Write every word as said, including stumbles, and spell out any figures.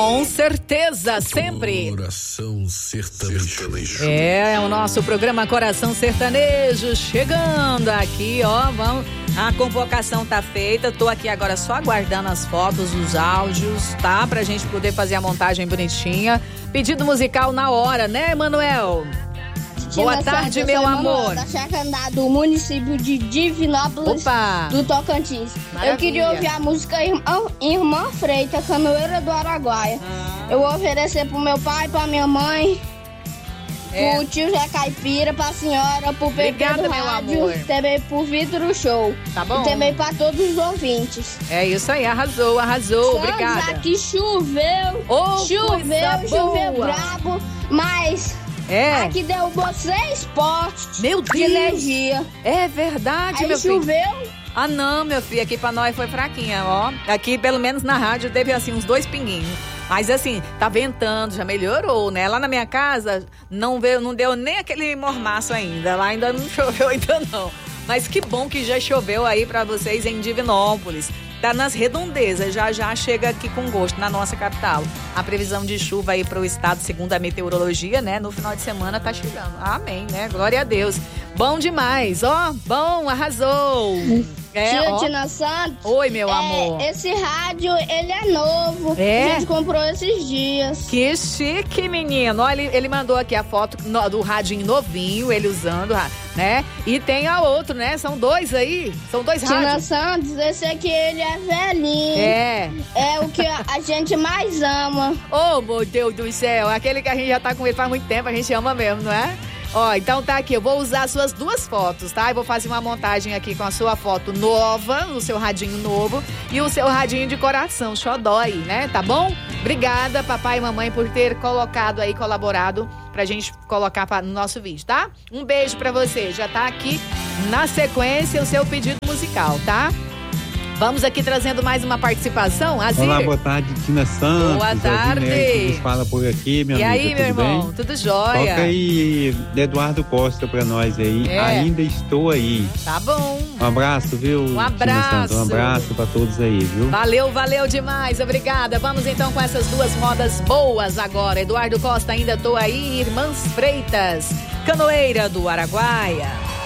Com certeza, sempre. Coração Sertanejo. É, o nosso programa Coração Sertanejo chegando aqui, ó, vamos, a convocação tá feita, tô aqui agora só aguardando as fotos, os áudios, tá? Pra gente poder fazer a montagem bonitinha. Pedido musical na hora, né, Manuel? Boa tarde, meu amor. Da Chacandá, do município de Divinópolis, Opa. do Tocantins. Maravilha. Eu queria ouvir a música Irmã, Irmã Freita, Canoeira do Araguaia. Ah. Eu vou oferecer pro meu pai, pra minha mãe, é. pro tio Zé Caipira, pra senhora, pro P P do rádio, também pro Vitor Show. Tá bom. E também pra todos os ouvintes. É isso aí, arrasou, arrasou, Santos, obrigada. Aqui choveu, oh, choveu, choveu brabo, mas... É. Aqui derrubou seis postes meu de energia. É verdade, aí meu filho. choveu. Ah, não, meu filho, aqui pra nós foi fraquinha, ó. Aqui, pelo menos na rádio, teve assim uns dois pinguinhos. Mas assim, tá ventando, já melhorou, né? Lá na minha casa, não, veio, não deu nem aquele mormaço ainda. Lá ainda não choveu ainda não. Mas que bom que já choveu aí pra vocês em Divinópolis. Tá nas redondezas, já já chega aqui com gosto na nossa capital. A previsão de chuva aí pro estado, segundo a meteorologia, né? No final de semana tá chegando. Amém, né? Glória a Deus. Bom demais, ó. Bom, arrasou. É, Tia ó. Tina Santos. Oi, meu é, amor. Esse rádio, ele é novo. É? A gente comprou esses dias. Que chique, menino. Olha, ele, ele mandou aqui a foto no, do radinho novinho, ele usando, né? E tem a outro, né? São dois aí. São dois Tina rádios. Santos, esse aqui, ele é velhinho. É. É o que a, a gente mais ama. Oh, meu Deus do céu. Aquele que a gente já tá com ele faz muito tempo, a gente ama mesmo, não é? Ó, então tá aqui, eu vou usar as suas duas fotos, tá? Eu vou fazer uma montagem aqui com a sua foto nova, o seu radinho novo e o seu radinho de coração, xodó aí, né? Tá bom? Obrigada, papai e mamãe, por ter colocado aí, colaborado pra gente colocar pra, no nosso vídeo, tá? Um beijo pra você, já tá aqui na sequência o seu pedido musical, tá? Vamos aqui trazendo mais uma participação. Azir. Olá, boa tarde, Tina Santos. Boa tarde. Nos fala por aqui, minha e amiga. E aí, meu irmão? Bem? Tudo jóia? Toca aí Eduardo Costa pra nós aí. É. Ainda estou aí. Tá bom. Um abraço, viu? Um abraço. Tina Santos. Um abraço pra todos aí, viu? Valeu, valeu demais. Obrigada. Vamos então com essas duas modas boas agora. Eduardo Costa, Ainda Tô Aí. Irmãs Freitas, Canoeira do Araguaia.